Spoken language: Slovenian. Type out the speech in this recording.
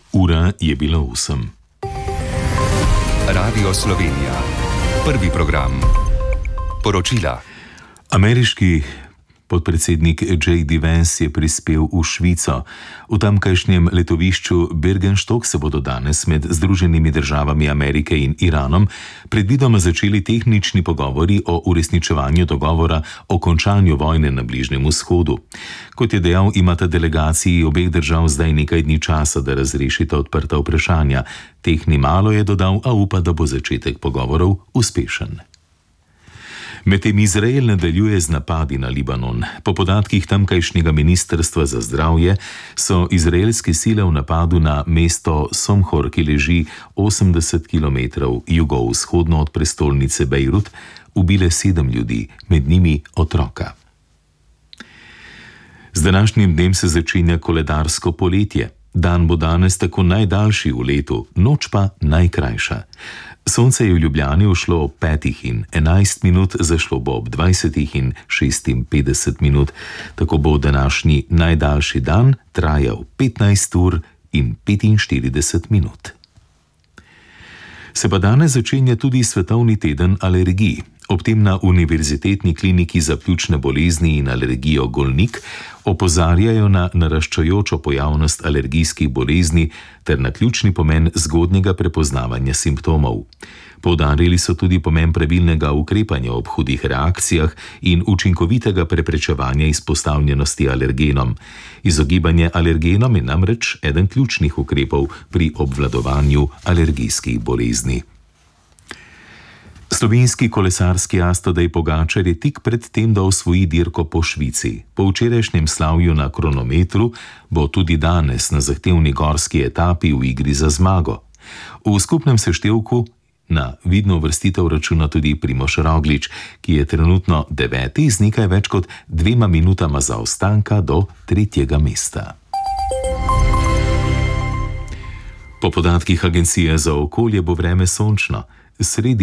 Ura je bila 8. Radio Slovenija. Prvi program. Poročila. Ameriški podpredsednik J.D. Vance je prispel v Švico. V tamkajšnjem letovišču Bergenstock se bodo danes med Združenimi državami Amerike in Iranom predvidoma začeli tehnični pogovori o uresničevanju dogovora o končanju vojne na Bližnjem vzhodu. Kot je dejal, imata delegaciji obeh držav zdaj nekaj dni časa, da razrešita odprta vprašanja. Teh ni malo, je dodal, a upa, da bo začetek pogovorov uspešen. Medtem Izrael nadaljuje z napadi na Libanon. Po podatkih tamkajšnjega ministrstva za zdravje so izraelske sile v napadu na mesto Somhor, ki leži 80 km jugovzhodno od prestolnice Bejrut, ubile 7 ljudi, med njimi otroka. Z današnjim dnem se začenja koledarsko poletje. Dan bo danes tako najdaljši v letu, noč pa najkrajša. Sonce je v Ljubljani ušlo ob 5:11, zašlo bo ob 20:56. Tako bo današnji najdaljši dan trajal 15:45. Se pa danes začenja tudi svetovni teden alergij. Ob tem na Univerzitetni kliniki za pljučne bolezni in alergijo Golnik opozarjajo na naraščajočo pojavnost alergijskih bolezni ter na ključni pomen zgodnjega prepoznavanja simptomov. Poudarili so tudi pomen pravilnega ukrepanja ob hudih reakcijah in učinkovitega preprečevanja izpostavljenosti alergenom. Izogibanje alergenom je namreč eden ključnih ukrepov pri obvladovanju alergijskih bolezni. Slovenski kolesarski as Tadej Pogačar je tik pred tem, da osvoji dirko po Švici. Po včerajšnjem slavju na kronometru bo tudi danes na zahtevni gorski etapi v igri za zmago. V skupnem seštevku na vidno uvrstitev računa tudi Primož Roglič, ki je trenutno 9. z nekaj več kot 2 minutama zaostanka do 3. mesta. Po podatkih Agencije za okolje bo vreme sončno. Sredi